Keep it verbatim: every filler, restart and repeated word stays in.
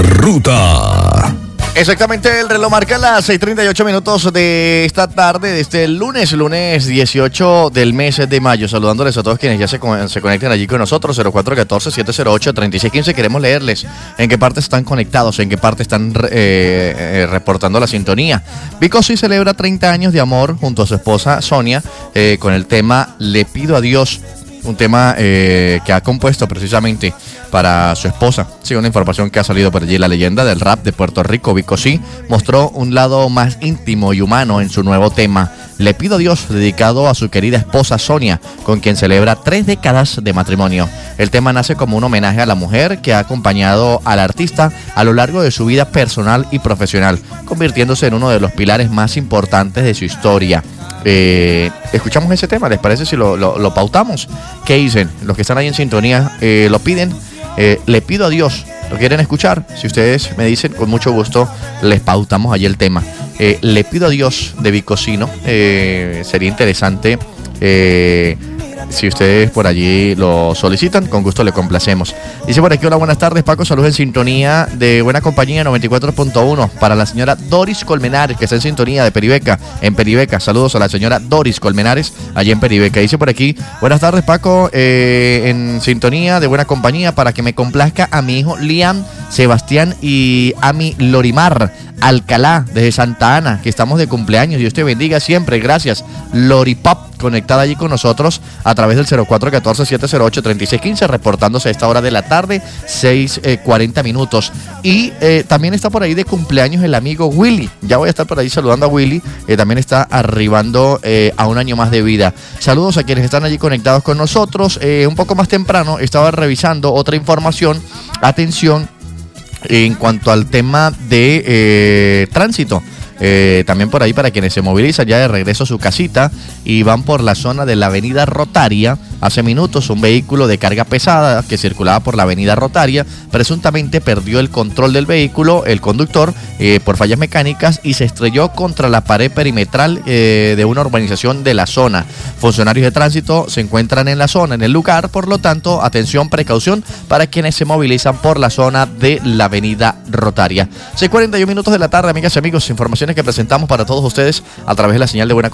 Ruta. Exactamente, el reloj marca las seis treinta y ocho minutos de esta tarde, de este lunes, lunes dieciocho del mes de mayo. Saludándoles a todos quienes ya se, se conecten allí con nosotros, cero cuatro uno cuatro, siete cero ocho, tres seis uno cinco. Queremos leerles en qué parte están conectados, en qué parte están eh, eh, reportando la sintonía. Vico sí celebra treinta años de amor junto a su esposa Sonia eh, con el tema Le pido a Dios. Un tema eh, que ha compuesto precisamente para su esposa. Sí, una información que ha salido por allí. La leyenda del rap de Puerto Rico, Vico sí, mostró un lado más íntimo y humano en su nuevo tema, Le pido a Dios, dedicado a su querida esposa Sonia, con quien celebra tres décadas de matrimonio. El tema nace como un homenaje a la mujer que ha acompañado al artista a lo largo de su vida personal y profesional, convirtiéndose en uno de los pilares más importantes de su historia. Eh, escuchamos ese tema, ¿les parece si lo, lo, lo pautamos? ¿Qué dicen? Los que están ahí en sintonía eh, lo piden. Eh, le pido a Dios, ¿lo quieren escuchar? Si ustedes me dicen, con mucho gusto les pautamos allí el tema. Eh, le pido a Dios de Vicosino. Eh, sería interesante eh, si ustedes por allí lo solicitan, con gusto le complacemos. Dice por aquí: hola, buenas tardes, Paco, saludos en sintonía de Buena Compañía noventa y cuatro punto uno para la señora Doris Colmenares, que está en sintonía de Peribeca, en Peribeca. Saludos a la señora Doris Colmenares, allí en Peribeca. Dice por aquí: buenas tardes, Paco, eh, en sintonía de Buena Compañía para que me complazca a mi hijo Liam Sebastián y a mi Lorimar Alcalá desde Santa Ana, que estamos de cumpleaños. Dios te bendiga siempre. Gracias, Loripop, conectada allí con nosotros a través del cero cuatro uno cuatro, siete cero ocho, tres seis uno cinco, reportándose a esta hora de la tarde, seis cuarenta minutos. Y eh, también está por ahí de cumpleaños el amigo Willy. Ya voy a estar por ahí saludando a Willy. Eh, también está arribando eh, a un año más de vida. Saludos a quienes están allí conectados con nosotros. Eh, un poco más temprano estaba revisando otra información. Atención, en cuanto al tema de eh, tránsito. Eh, también por ahí para quienes se movilizan ya de regreso a su casita y van por la zona de la avenida Rotaria. Hace minutos un vehículo de carga pesada que circulaba por la avenida Rotaria presuntamente perdió el control del vehículo, el conductor, eh, por fallas mecánicas, y se estrelló contra la pared perimetral eh, de una urbanización de la zona. Funcionarios de tránsito se encuentran en la zona, en el lugar, por lo tanto, atención, precaución para quienes se movilizan por la zona de la avenida Rotaria. seis cuarenta y uno minutos de la tarde, amigas y amigos, informaciones que presentamos para todos ustedes a través de la señal de Buena